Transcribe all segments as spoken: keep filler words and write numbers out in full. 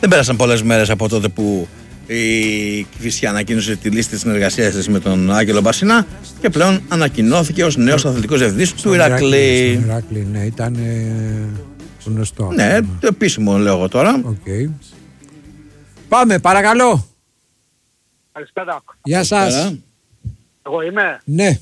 Δεν πέρασαν πολλές μέρες από τότε που η Κηφισιά ανακοίνωσε τη λίστα συνεργασίας της με τον Άγγελο Μπασινά και πλέον ανακοινώθηκε ως νέος αθλητικός διευθυντής του Ηρακλή. Ηρακλή, ναι, ήταν ε, γνωστό. Ναι, το επίσημο λέω εγώ τώρα. Okay. Πάμε, παρακαλώ. Καλησπέρα. Γεια σας. Εγώ είμαι. Ναι.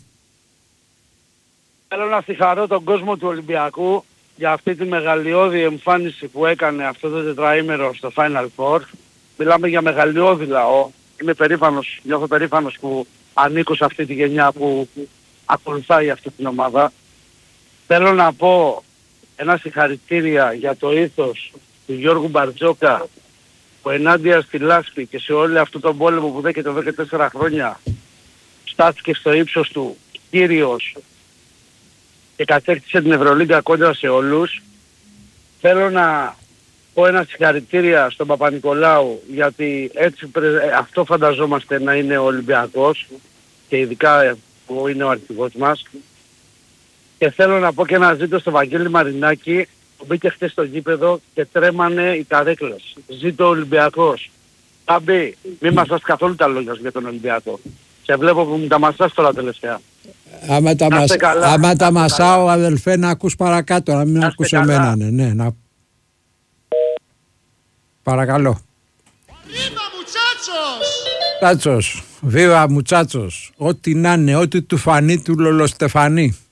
Θέλω να συγχαρώ τον κόσμο του Ολυμπιακού για αυτή τη μεγαλειώδη εμφάνιση που έκανε αυτό το τετραήμερο στο Final Four. Μιλάμε για μεγαλειώδη λαό. Είμαι περήφανος, νιώθω περήφανος που ανήκω σε αυτή τη γενιά που ακολουθάει αυτή την ομάδα. Θέλω να πω ένα συγχαρητήρια για το ήθος του Γιώργου Μπαρτζόκα που ενάντια στη λάσπη και σε όλο αυτό τον πόλεμο που δέκεται εδώ και τέσσερα χρόνια στάθηκε στο ύψος του κύριος και κατέκτησε την Ευρωλίγκα κόντρα σε όλους. Θέλω να πω ένα συγχαρητήρια στον Παπα-Νικολάου γιατί έτσι αυτό φανταζόμαστε να είναι ο Ολυμπιακός και ειδικά που είναι ο αρχηγός μας. Και θέλω να πω και ένα ζήτο στο Βαγγέλη Μαρινάκη που μπήκε χτες στο γήπεδο και τρέμανε οι καρέκλες. Ζήτω ο Ολυμπιακός. Άμπη, μη μασάς καθόλου τα λόγια σου για τον Ολυμπιακό. Σε βλέπω που μου τα μασάς τώρα τελευταία. Άμα τα, μας... Άμα τα μασάω αδελφέ να ακούς παρακάτω, να μην ακούς εμένα. Ναι, ναι, να... Παρακαλώ. Βίβα μουτσάτσος! Τσάτσος, βίβα μουτσάτσος. Ό,τι να είναι, ό,τι του φανεί του Λολοστεφανή.